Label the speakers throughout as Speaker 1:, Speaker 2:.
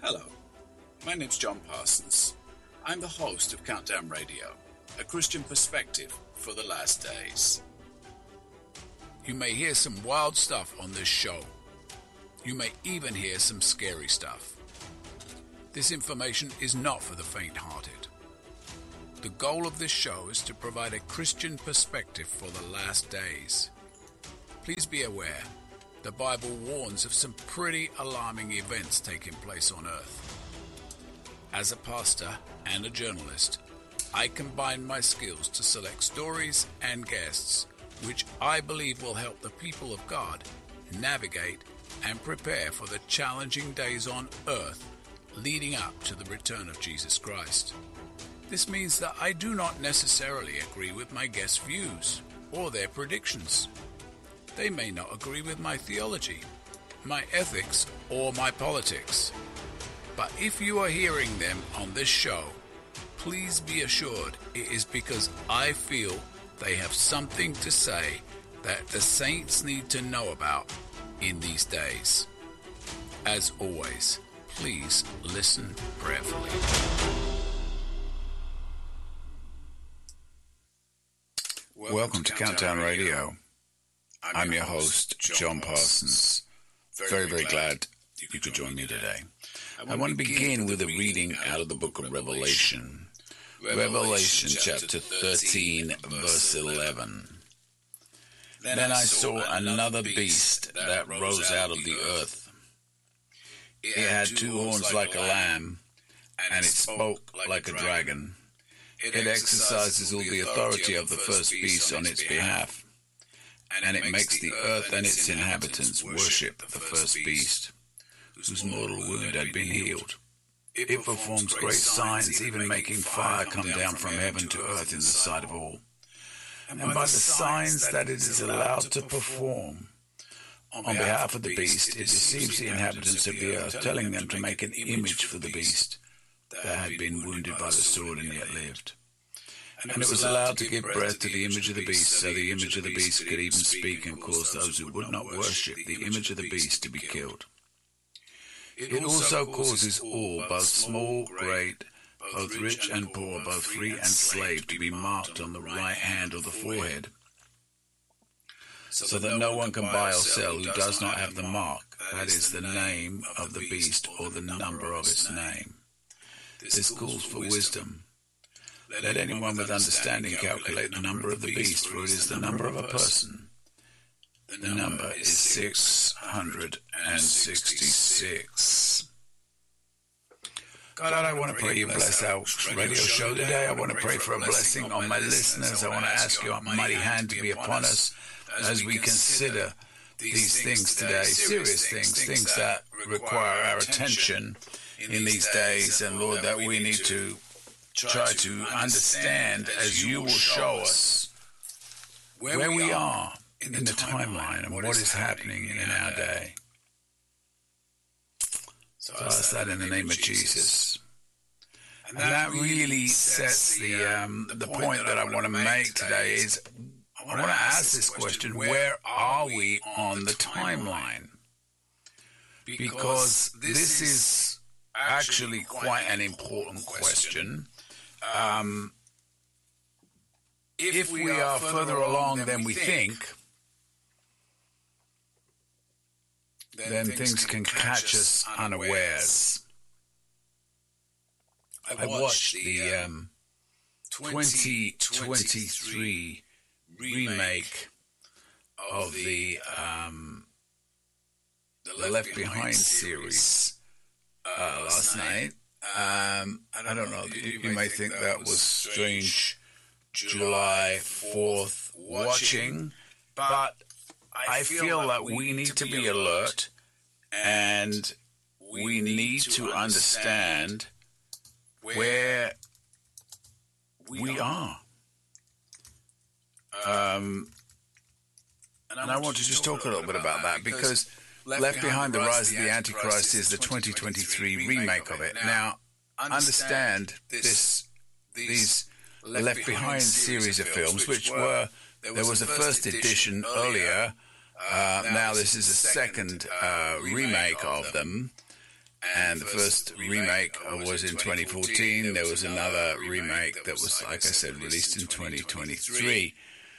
Speaker 1: Hello, my name's John Parsons. I'm the host of Countdown Radio, a Christian perspective for the last days. You may hear some wild stuff on this show. You may even hear some scary stuff. This information is not for the faint-hearted. The goal of this show is to provide a Christian perspective for the last days. Please be aware, the Bible warns of some pretty alarming events taking place on earth. As a pastor and a journalist, I combine my skills to select stories and guests which I believe will help the people of God navigate and prepare for the challenging days on earth leading up to the return of Jesus Christ. This means that I do not necessarily agree with my guests' views or their predictions. They may not agree with my theology, my ethics, or my politics. But if you are hearing them on this show, please be assured it is because I feel they have something to say that the saints need to know about in these days. As always, please listen prayerfully. Welcome to Countdown Radio. I'm your host, John Parsons. Very, very glad you could join me today. I want to begin with a reading out of the book of Revelation. Revelation chapter 13, verse 11. Then I saw another beast that rose out of the earth. It had two horns like a lamb, and it spoke like a dragon. It exercises all the authority of the first beast on its behalf, and it makes the earth and its inhabitants worship the first beast, whose mortal wound had been healed. It performs great signs, even making fire come down from heaven to earth in the sight of all. And by the signs that it is allowed to perform on behalf of the beast, it deceives the inhabitants of the earth, telling them to make an image for the beast that had been wounded by the sword and yet lived. And it was allowed to give breath to the image of the beast, so the image of the beast could even speak and cause those who would not worship the image of the beast to be killed. It also causes all, both small, great, both rich and poor, both free and slave, to be marked on the right hand or the forehead, so that no one can buy or sell who does not have the mark, that is, the name of the beast or the number of its name. This calls for wisdom. Let anyone with understanding calculate the number of the beast, for it is the number of a person. The number is 666. God, I want to pray you bless our radio show today. I want to pray for a blessing on my listeners. I want to ask your mighty hand to be upon us as we consider these things today, serious things, things that require our attention in these days. And Lord, that we need to try to understand as you will show us where we are in the timeline and what is happening in our day. So I ask that in the name of Jesus. And that really sets the point that I want to make today is I want to ask this question, where are we on the timeline? Because this is actually quite an important question. If we are further along than we think, then things can catch us unawares. I watched the 2023 remake of the Left Behind series last night. I don't know, you may think that was strange July 4th watching, but I feel that we need to be alert and we need to understand where we are. And I want to just talk a little bit about that because Left Behind, The Rise of the Antichrist is the 2023 remake of it. Now, understand these Left Behind series of films, which were, there was a first edition earlier, now this is a second remake of them, And the first remake was in 2014. There was another remake that was, like I said, released in 2023.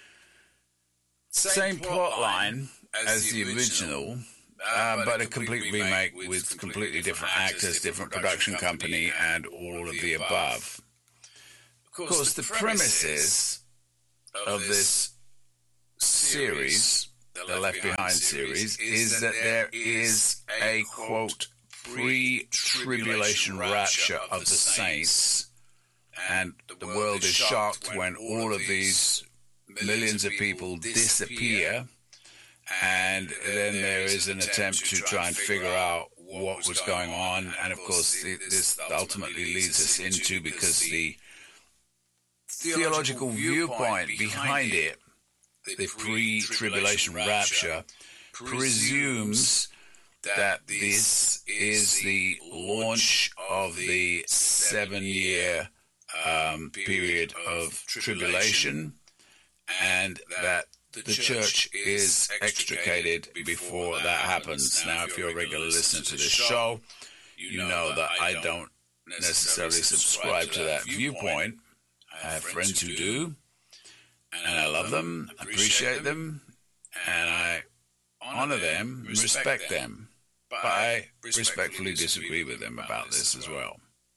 Speaker 1: Same plot line as the original, but a complete remake with completely different actors, different production company, and all of the above. Of course, the premises of this series, the Left Behind series, is that there is a, quote, pre-tribulation rapture of the saints, and the world is shocked when all of these millions of people disappear, and then there is an attempt to try and figure out what was going on. And of course this ultimately leads us into, because the theological viewpoint behind it, the pre-tribulation rapture, presumes that this is the launch of the 7-year period of tribulation, and that the church is extricated before that happens. Now, if you're a regular listener to this show, you know that I don't necessarily subscribe to that viewpoint. I have friends who do, and I love them, appreciate them, and I honor them, respect them. But I respectfully disagree with them about this as well,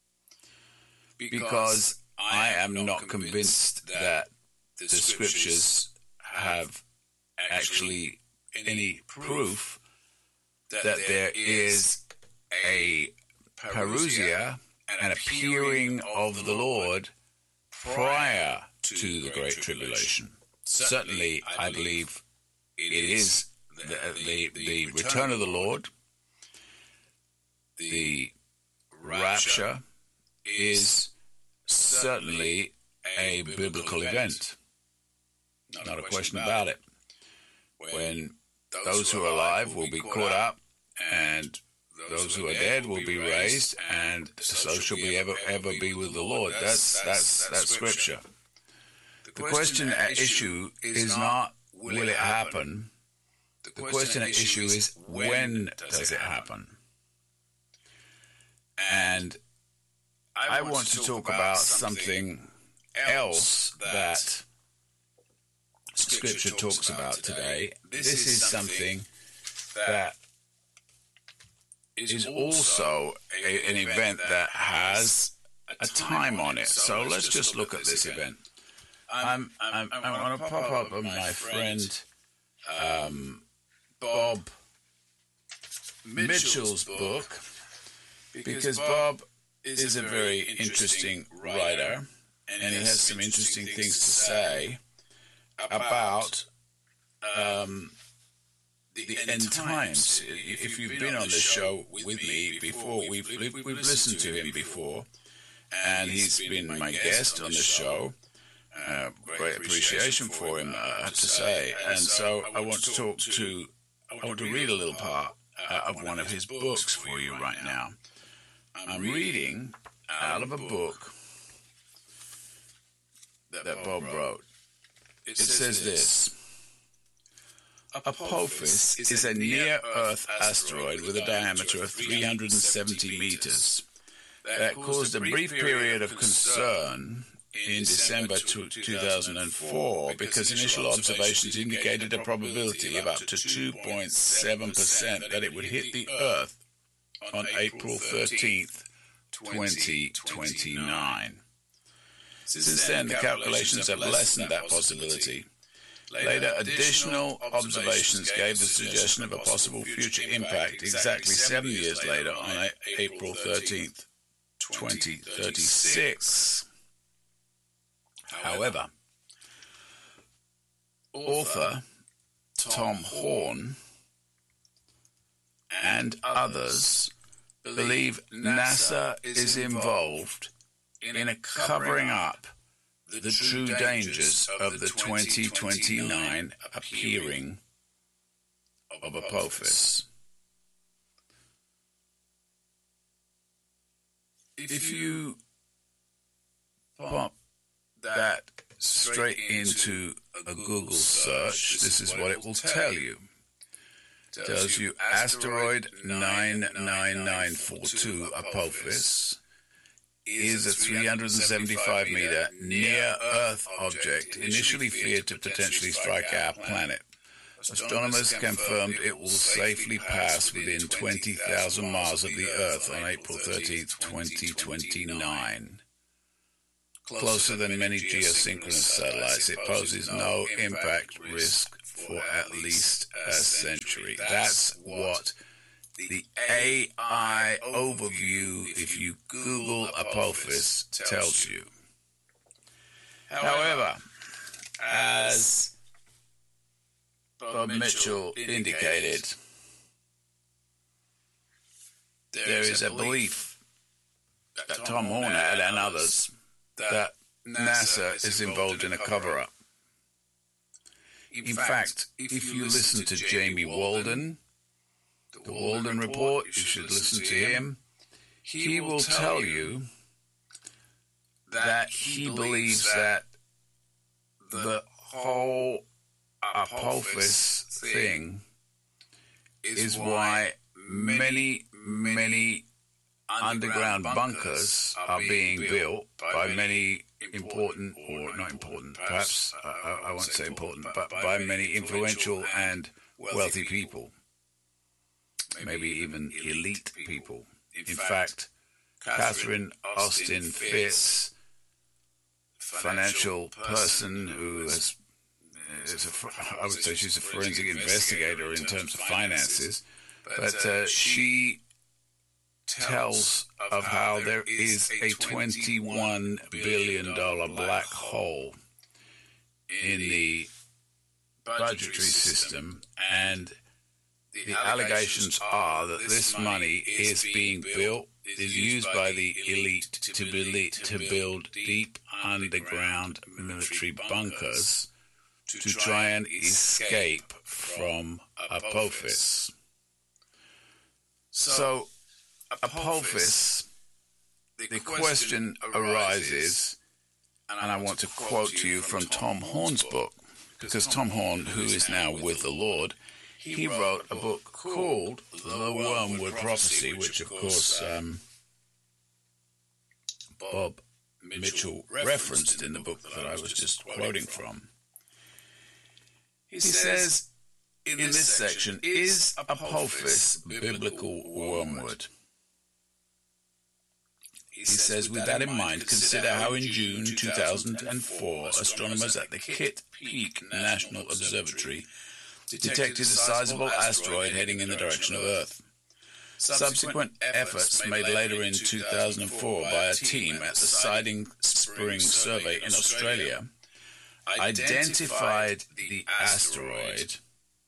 Speaker 1: because I am not convinced that the scriptures have actually any proof that there is a parousia, an appearing of the Lord prior to the Great Tribulation. Certainly, I believe it is the return of the Lord. The rapture is certainly a biblical event. Not a question about it. When those who are alive will be caught up, and those who are dead will be raised, and so shall we ever be with the Lord. That's scripture. The question at issue is not will it happen. The question at issue is when does it happen. And I want to talk about something else that Scripture talks about today. This is something that is also an event that has a time on it. So let's just look at this event. I want to pop up on my friend Bob Mitchell's book, because Bob is a very interesting writer, and he has some interesting things to say about the end times. If you've been on this show with me before, we've listened to him before, and he's been my guest on this show. Great appreciation for him, I have to say. And so I want to read a little part of one of his books for you right now. I'm reading out of a book that Bob wrote. It says this: Apophis is a near-Earth asteroid with a diameter of 370 meters that caused a brief period of concern in December 2004 because initial observations indicated a probability of up to 2.7% that it would hit the Earth on April 13th, 2029. Since then, the calculations have lessened that possibility. Later, additional observations gave the suggestion of a possible future impact exactly 7 years later on April 13th, 2036. However, author Tom Horn and others believe NASA is involved in a covering up the true dangers of the 2029 appearing of Apophis. If you pop that straight into a Google search, this is what it will tell you. tells you asteroid 99942 Apophis is a 375-meter near-Earth object initially feared to potentially strike our planet. Astronomers confirmed it will safely pass within 20,000 miles of the Earth on April 13, 2029. Closer than many geosynchronous satellites, it poses no impact risk for at least a century. That's what the AI overview, if you Google Apophis, tells you. However, as Bob Mitchell indicated, there is a belief that Tom Horn had and others that NASA is involved in a cover-up. In fact, if you listen to Jamie Walden, the Walden Report, you should listen to him. He will tell you that he believes that the whole Apophis thing is why many underground bunkers are being built by many important, or not important, perhaps, I won't say important, but by many influential and wealthy people, maybe even elite people. In fact, Catherine Austin Fitz, financial person who I would say she's a forensic investigator in terms of finances, but she tells of how there is a $21 billion black hole in the budgetary system, and the allegations are that this money is being built, is used by the elite to build deep underground military bunkers to try and escape from Apophis. So, Apophis, the question arises, and I want to quote to you from Tom Horn's book, because Tom Horn, who is now with the Lord, he wrote a book called The Wormwood Prophecy, which of course Bob Mitchell referenced in the book that I was just quoting from. He says in this section, is Apophis biblical wormwood? He says, with that in mind, consider how in June 2004, astronomers at the Kitt Peak National Observatory detected a sizable asteroid heading in the direction of Earth. Subsequent efforts made later in 2004 by a team at the Siding Spring Survey in Australia identified the asteroid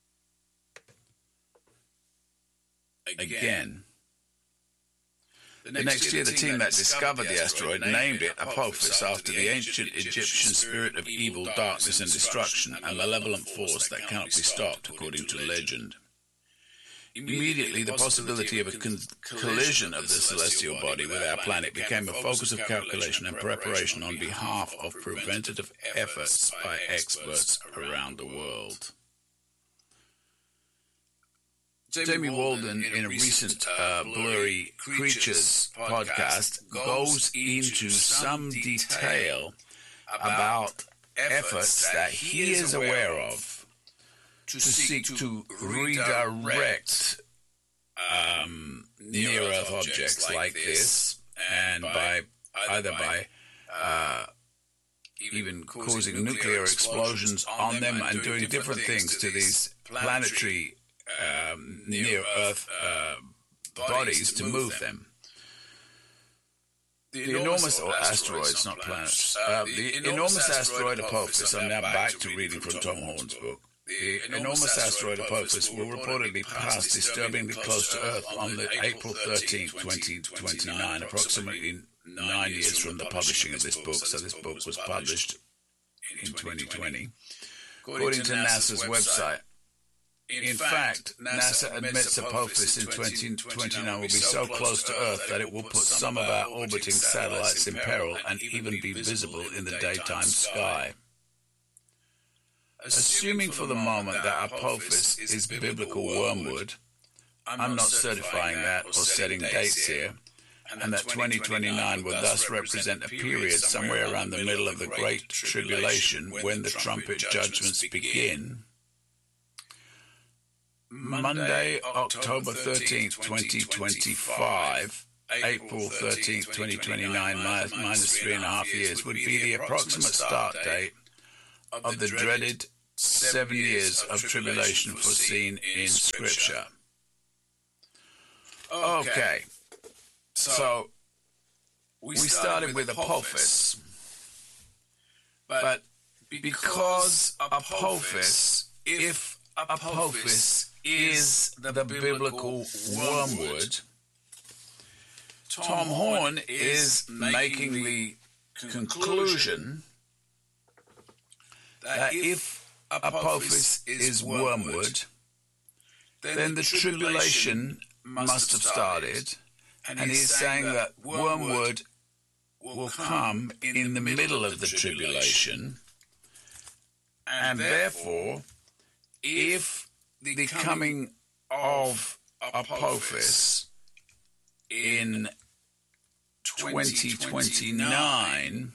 Speaker 1: again. The next year, the team that discovered the asteroid named it Apophis after the ancient Egyptian spirit of evil, darkness, and destruction, a malevolent force that cannot be stopped, according to legend. Immediately, the possibility of a collision of the celestial body with our planet became a focus of calculation and preparation on behalf of preventative efforts by experts around the world. Jamie Walden, in a recent Blurry Creatures podcast, goes into some detail about efforts that he is aware of to seek to redirect near-Earth objects like this, and by even causing nuclear explosions on them and doing different things to these planetary near-Earth bodies to move them. The enormous, or asteroids, not planets, the enormous asteroid Apophis, I'm now back to reading from Tom Horn's book. The enormous asteroid Apophis will reportedly pass disturbingly close to Earth on April 13, 2029, approximately 9 years from the publishing of this book. So this book was published in 2020. According to NASA's website, in fact, NASA admits Apophis in 2029 will be so close to Earth that it will put some of our orbiting satellites in peril and even be visible in the daytime sky. Assuming for the moment that Apophis is biblical wormwood, I'm not certifying that or setting dates here, and that 2029 would thus represent a period somewhere around the middle of the Great Tribulation when the trumpet judgments begin. Monday, October 13th, 2025, April 13th, 2029, minus 3.5 years, would be the approximate start date of the dreaded 7 years of tribulation foreseen in Scripture. Okay, so we started with Apophis, but because Apophis, if Apophis is the biblical wormwood, Tom Horn is making the conclusion that if Apophis is wormwood, then the tribulation must have started, and he's saying that wormwood will come in the middle of the tribulation, and therefore, if the coming of Apophis in 2029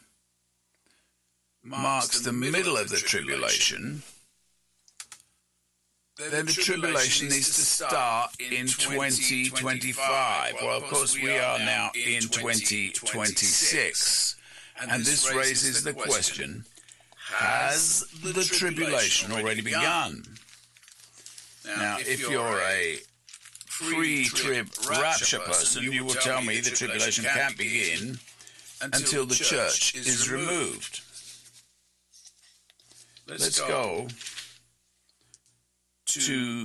Speaker 1: marks the middle of the tribulation, then the tribulation needs to start in 2025. Well, of course, we are now in 2026. And this raises the question, has the tribulation already begun? Now, if you're a pre-trib rapture person, you will tell me the tribulation can't begin until the church is removed. Let's go to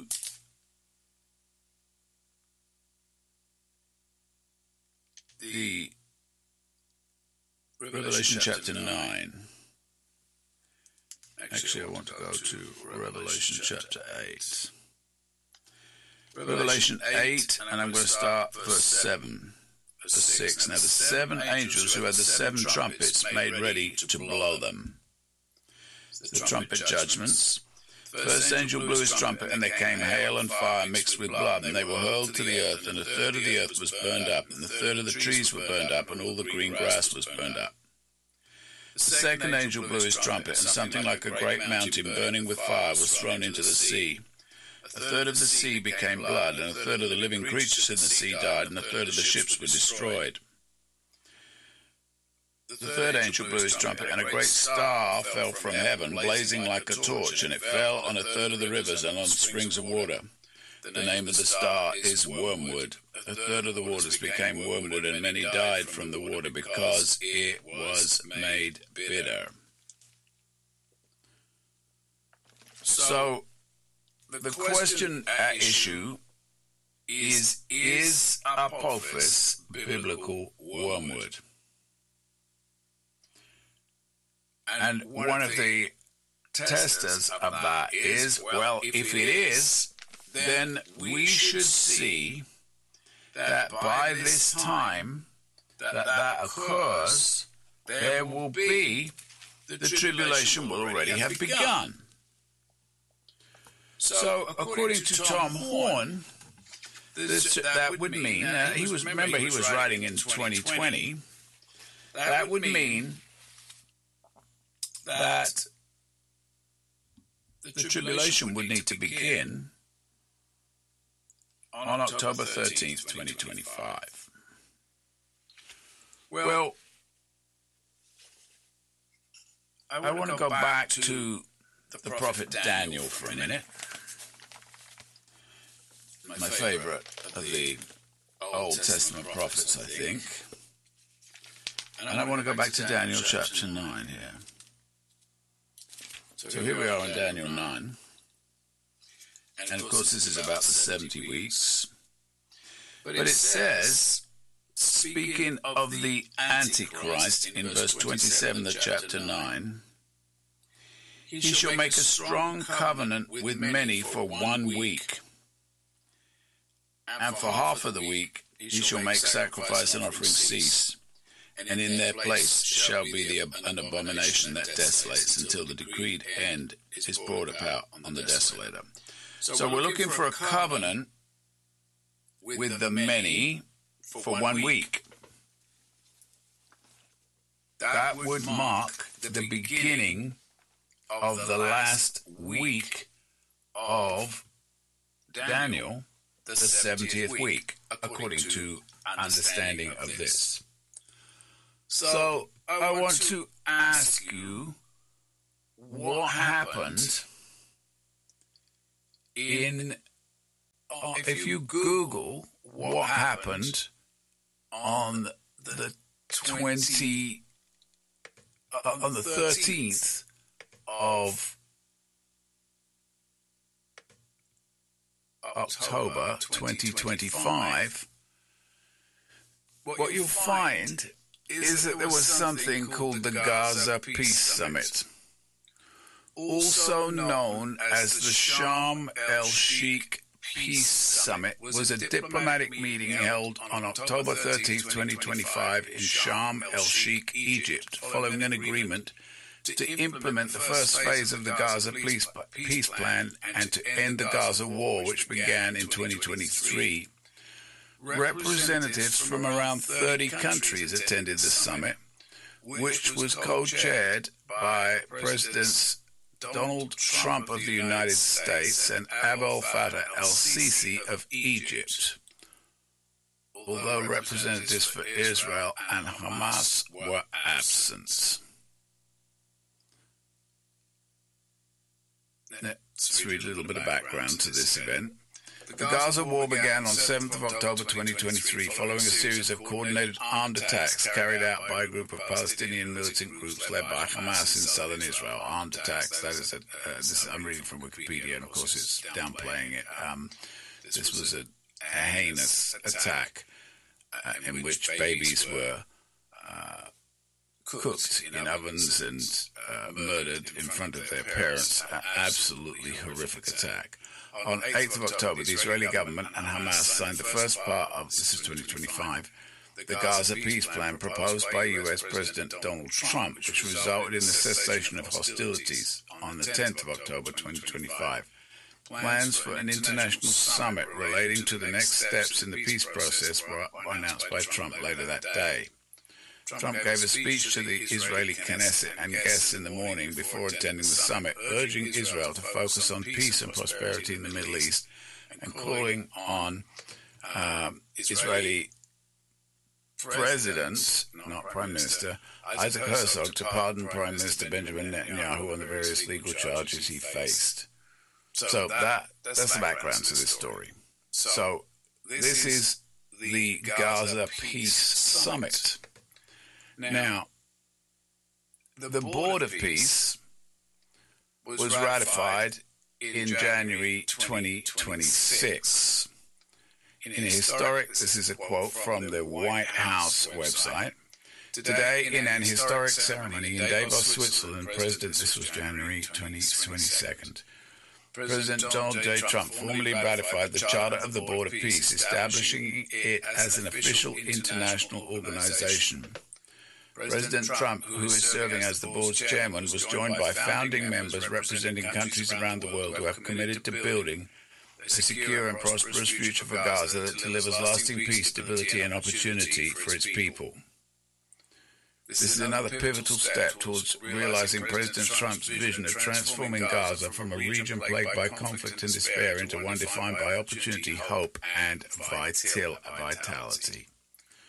Speaker 1: the Revelation chapter 9. Actually, I want to go to Revelation chapter 8. Revelation 8, and I'm going to start verse 7, verse 6. Now the 7 angels who had the 7 trumpets made ready to blow them. The trumpet judgments. First angel blew his trumpet, and there came hail and fire mixed with blood, and they were hurled to the earth, and 1/3 of the earth was burned up, and 1/3 of the trees were burned up, and all the green grass was burned up. The second angel blew his trumpet, and something like a great mountain burning with fire was thrown into the sea. 1/3 of the sea became blood, and 1/3 of the living creatures in the sea died, and 1/3 of the ships were destroyed. The third angel blew his trumpet, and a great star fell from heaven, blazing like a torch, and it fell on 1/3 of the rivers and on the springs of water. The name of the star is Wormwood. 1/3 of the waters became wormwood, and many died from the water because it was made bitter. So, the question at issue is Apophis biblical wormwood? And one of the testers of that is, well, if it is, then we should see that by this time that occurs, there will be, the tribulation will already have begun. So, according to Tom Horn, that would mean, he was writing in 2020, that would mean that the tribulation would need to begin on October 13th, 2025. Well, I want to go back to the prophet Daniel for a minute. My favorite of the Old Testament prophets, I think. And I want to go back to Daniel chapter 9 here. So here we are in Daniel 9. And of course this is about the 70 weeks. But it says, speaking of the Antichrist in verse 27 of chapter 9, he shall make a strong covenant with many for 1 week. And for half of the week he shall make sacrifice and offering cease. and in their place shall be an abomination that desolates until the decreed end is brought about on the desolator. So we're looking for a covenant with the many for 1 week. That would mark the beginning of the last week of Daniel, the 70th week, according to understanding of this. So I want to ask you, what happened if you Google what happened on the 13th of October 2025, what you'll find is that there was something called the Gaza Peace Summit, also known as the Sharm el-Sheikh Peace Summit, was a diplomatic meeting held on October 13, 2025 in Sharm el-Sheikh, Egypt, following an agreement to implement the first phase of the Gaza peace plan and to end the Gaza war, which began in 2023. Representatives from around 30 countries attended the summit, which was co-chaired by Presidents Donald Trump of the United States and Abdel Fattah el-Sisi of Egypt, although representatives for Israel and Hamas were absent. Let's read a little bit of background to this event. The Gaza war began on 7th of October 2023 following a series of coordinated armed attacks carried out by a group of Palestinian militant groups led by Hamas in southern Israel. Armed attacks, that is, I'm reading from Wikipedia, and of course it's downplaying it. This was a heinous attack in which babies were cooked in ovens and murdered in front of their parents. An absolutely horrific attack. On 8th of October, the Israeli government and Hamas signed the first part of, this is 2025, the Gaza peace plan proposed by US President Donald Trump, which resulted in the cessation of hostilities on the 10th of October 2025. Plans for an international summit relating to the next steps in the peace process were announced by Trump later that day. Trump gave a speech to the Israeli Knesset and guests in the morning before attending the summit, urging Israel to focus on peace and prosperity in the Middle East and calling on Israeli President, not Prime Minister, Isaac Herzog to pardon Prime Minister Benjamin Netanyahu on the various legal charges he faced. So that's the background to this story. So this is the Gaza Peace Summit. Now, the Board of Peace was ratified in January 2026. This is a quote from the White House website. Today, in an historic ceremony in Davos, Switzerland, this was January 2022, President Donald J. Trump formally ratified the Charter of the Board of Peace, establishing it as an official international organization. President Trump, who is serving as the board's chairman, was joined by founding members representing countries around the world who have committed to building a secure and prosperous future for Gaza that delivers lasting peace, stability, and opportunity for its people. This is another pivotal step towards realizing President Trump's vision of transforming Gaza from a region plagued by conflict and despair into one defined by opportunity, hope, and vitality.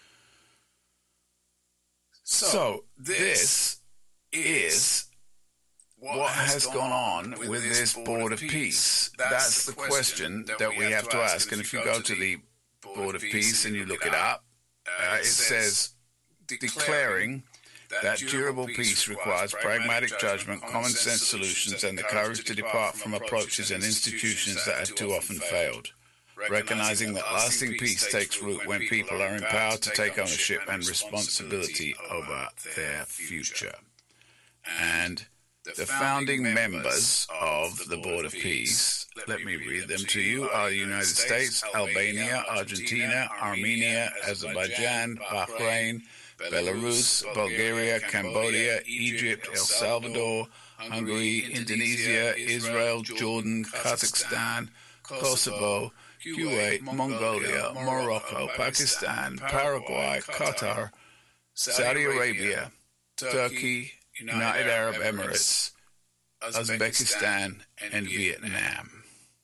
Speaker 1: So, this is what has gone on with this Board of Peace. That's the question that we have to ask. And if you go to the Board of Peace and you look it up, it says, declaring that durable peace requires pragmatic judgment, common sense solutions, and the courage to depart from approaches and institutions that have too often failed. Recognizing that lasting peace takes root when people are empowered to take ownership and responsibility over their future. And the founding members of the Board of Peace, let me read them to you, are the United States, Albania, Argentina, Armenia, Azerbaijan, Bahrain, Belarus, Bulgaria, Cambodia, Egypt, El Salvador, Hungary, Indonesia, Israel, Jordan, Kazakhstan, Kosovo, Kuwait, Mongolia, Morocco, Pakistan, Paraguay, Qatar, Saudi Arabia, Turkey, United Arab Emirates, Uzbekistan, and Vietnam.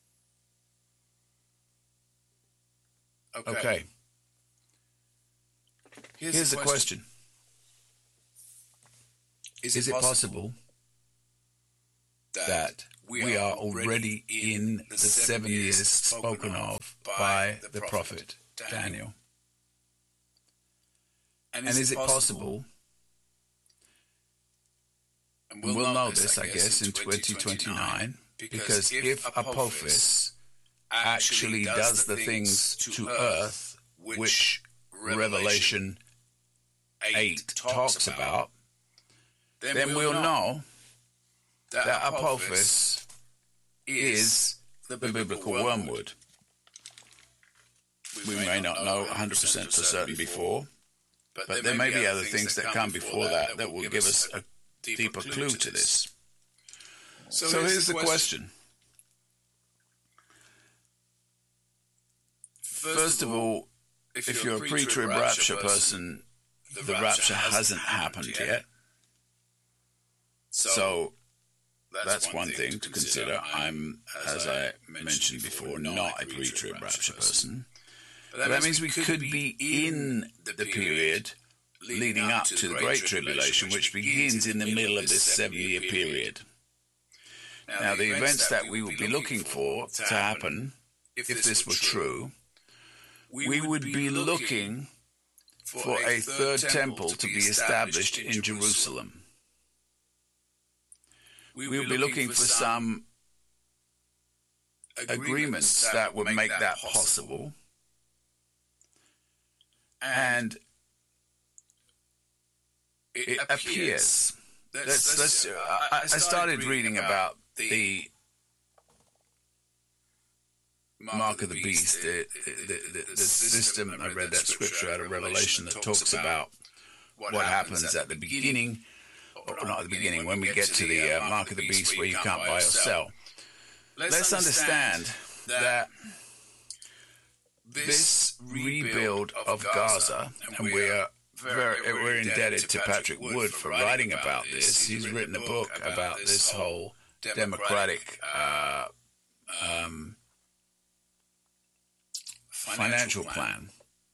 Speaker 1: Okay. Here's the question. Is it possible that we are already in the 7 years spoken of by the prophet Daniel? And is it possible, and we'll know this, I guess, in 2029, because if Apophis actually does the things to earth which Revelation 8 talks about, then we'll know that Apophis is the biblical wormwood. We may not know 100% for certain before, but there may be other things that come before that that will give us a deeper clue to this. So here's the question. First of all, if you're a pre-trib rapture person, the rapture hasn't happened yet. So that's one thing to consider. I'm, as I mentioned before, not a pre-trib rapture person. But that means we could be in the period leading up to the Great Tribulation, which begins in the middle of this 7-year period. Now, the events that we would be looking for to happen, if this were true, we would be looking for a third temple to be established in Jerusalem. We would be looking for some agreements that would make that possible. And it appears, I started reading about the Mark of the Beast, the system. I read that scripture out of Revelation that talks about what happens at the beginning, or not at the beginning, when we get to the Mark of the Beast where you can't buy or sell. Let's understand that this rebuild of Gaza, and we're indebted to Patrick Wood for writing about this. He's written a book about this whole democratic financial plan,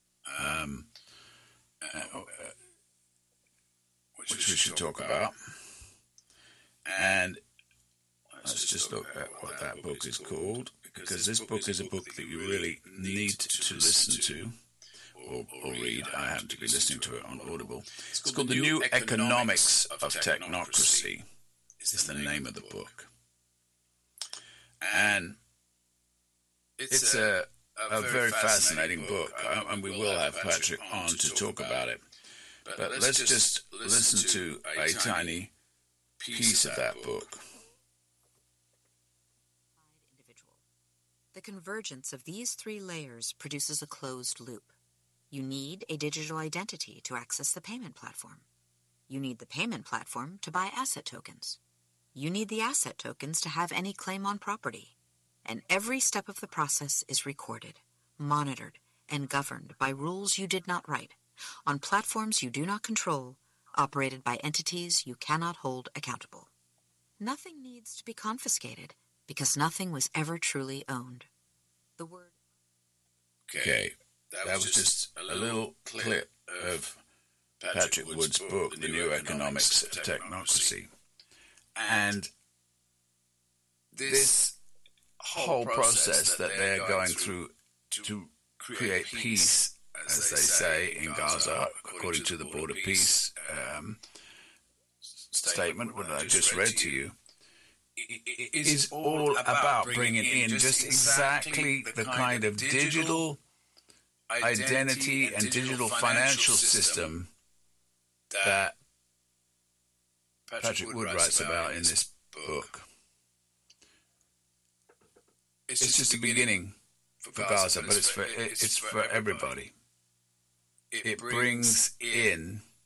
Speaker 1: which we should talk about. And let's just look at what that book is called, because this book is a book that you really need to listen to or read. I happen to be listening to it on Audible. It's called The New Economics of Technocracy, is the name of the book. And it's a very fascinating book, and we will have Patrick on to talk about it. But let's just listen to a tiny piece of that book.
Speaker 2: The convergence of these 3 layers produces a closed loop. You need a digital identity to access the payment platform. You need the payment platform to buy asset tokens. You need the asset tokens to have any claim on property. And every step of the process is recorded, monitored, and governed by rules you did not write, on platforms you do not control, operated by entities you cannot hold accountable. Nothing needs to be confiscated, because nothing was ever truly owned. The word...
Speaker 1: Okay, that was just a little clip of Patrick Wood's book, The New Economics of Technocracy. And this whole process that they're going through to create peace, as they say, in Gaza, according to the Border Peace statement, what I just read to you, is all about bringing in just exactly the kind of digital identity and digital financial system that Patrick Wood writes about in this book. It's just a beginning for Gaza, but it's for everybody. It brings in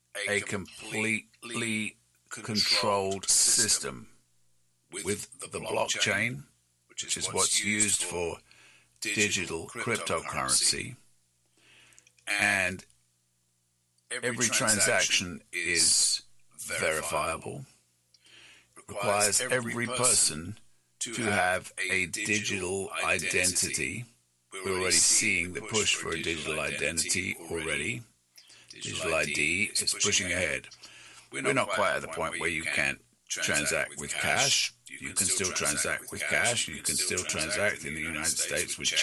Speaker 1: a completely controlled system with the blockchain, which is what's used for digital cryptocurrency, and every transaction is verifiable, requires every person to have a digital identity. We're already seeing the push for a digital identity already. Digital ID is pushing ahead. We're not quite at the point where you can't transact with cash. You can still transact with cash. You can still transact in the United States with